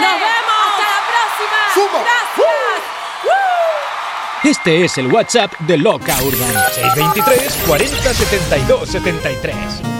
¡Nos vemos! ¡Hasta la próxima! ¡Suma! ¡Gracias! Este es el WhatsApp de Loca Urban. 623 40 72 73.